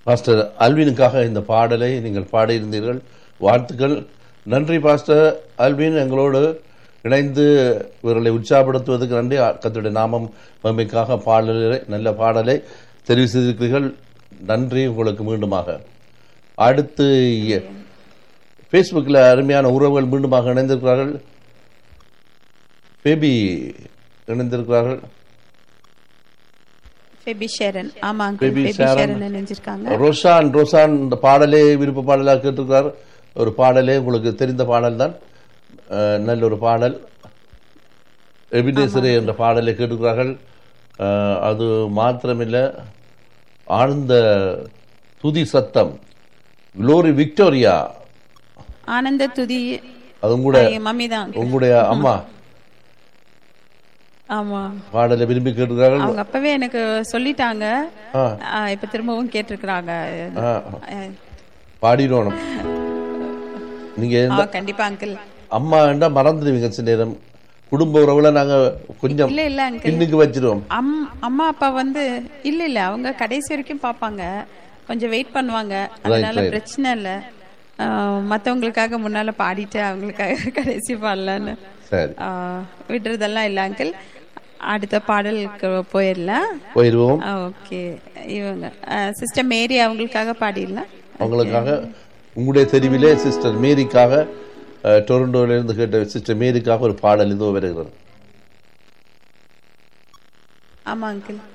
Pastor அல்வினுக்காக இந்த பாடலை நீங்கள் பாடியிருந்தீர்கள். வாழ்த்துக்கள். நன்றி பாஸ்டர் அல்வின், எங்களோடு இணைந்து இவர்களை உற்சாகப்படுத்துவதற்கு நன்றி. கர்த்தருடைய நாமம் மகிமைக்காக பாடலை, நல்ல பாடலை தெரிவு செய்திருக்கிறீர்கள். நன்றி உங்களுக்கு மீண்டுமாக. அடுத்து ஃபேஸ்புக்கில் அருமையான உறவுகள் மீண்டுமாக இணைந்திருக்கிறார்கள். பேபி இணைந்திருக்கிறார்கள். ரோசான் இந்த பாடலே விருப்ப பாடலாக கேட்டிருக்கிறார். ஒரு பாடலே உங்களுக்கு தெரிந்த பாடல் தான், நல்ல ஒரு பாடல். எபினேசரே என்ற பாடலை கேட்டிருக்கிறார்கள். அது மாத்திரமில்லை, ஆனந்த துதி சத்தம், குளோரி விக்டோரியா, ஆனந்த துதி, அது உங்களுடைய அம்மா பாடலை விரும்பி கேட்டிருக்கிறார்கள். அவங்க அப்பவே எனக்கு சொல்லிட்டாங்க, இப்ப திரும்பவும் கேட்டிருக்கிறாங்க. பாடிடணும் நீங்க. கண்டிப்பா அங்கிள். அம்மா என்றா மறந்துடுவீங்க சில நேரம். குடும்ப உறவுல நாங்க கொஞ்சம் பின்னுக்கு வச்சிருவோம். அம்மா அப்பா இல்ல அவங்க கடைசி வரைக்கும் பாப்பாங்க, கொஞ்சம் வெயிட் பண்ணுவாங்க. அதனால பிரச்சனை இல்ல. மத்தவங்களுக்காக முன்னால பாடிட்டு அவங்களுக்காக கடைசி பாடலான்னு விடுறதெல்லாம் இல்ல அங்கிள். அடுத்த பாடலுக்கு போயிடுவோம். ஓகே, இவங்க சிஸ்டர் மேரி அவங்களுக்காக பாடிடலாம். அவங்களுக்காக உங்களுடைய தெரிவிலே சிஸ்டர் மேரிக்காக, டொரண்டோல இருந்து கேட்ட சிஸ்டர் மேரிக்காக ஒரு பாடல் இதோ வருகிறது. ஆமா அங்கிள்.